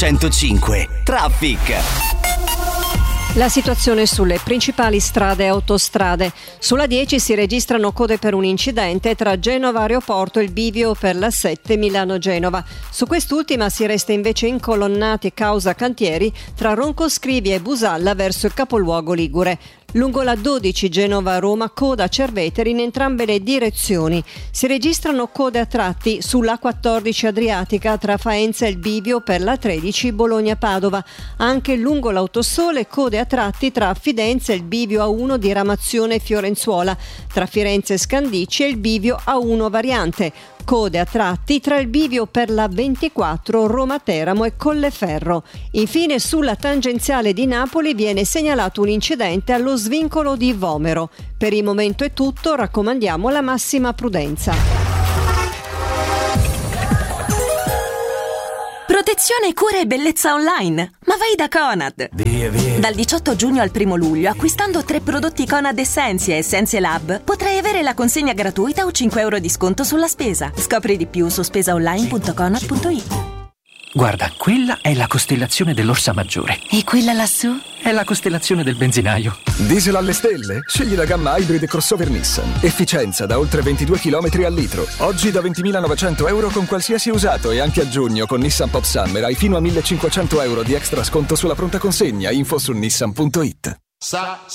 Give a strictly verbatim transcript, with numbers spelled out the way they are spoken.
centocinque Traffic. La situazione sulle principali strade e autostrade. Sulla dieci si registrano code per un incidente tra Genova Aeroporto e il bivio per la sette Milano-Genova. Su quest'ultima si resta invece incolonnati causa cantieri tra Roncoscrivia e Busalla verso il capoluogo ligure. Lungo la dodici Genova-Roma, coda Cerveteri in entrambe le direzioni. Si registrano code a tratti sulla quattordici Adriatica tra Faenza e il bivio per la tredici Bologna-Padova. Anche lungo l'Autosole code a tratti tra Fidenza e il bivio A uno di Ramazione e Fiorenzuola, tra Firenze e Scandicci e il bivio A uno variante. Code a tratti tra il bivio per la ventiquattro Roma-Teramo e Colleferro. Infine sulla tangenziale di Napoli viene segnalato un incidente allo svincolo di Vomero. Per il momento è tutto, raccomandiamo la massima prudenza. Protezione, cura e bellezza online. Ma vai da Conad. Via, via. Dal diciotto giugno al primo luglio, acquistando tre prodotti Conad Essentia e Essenze Lab, potrai avere la consegna gratuita o cinque euro di sconto sulla spesa. Scopri di più su spesaonline punto conad punto it. Guarda, quella è la costellazione dell'Orsa Maggiore. E quella lassù? È la costellazione del benzinaio. Diesel alle stelle? Scegli la gamma hybrid e crossover Nissan. Efficienza da oltre ventidue chilometri al litro. Oggi da ventimilanovecento euro con qualsiasi usato e anche a giugno con Nissan Pop Summer hai fino a millecinquecento euro di extra sconto sulla pronta consegna. Info su nissan punto it. Sa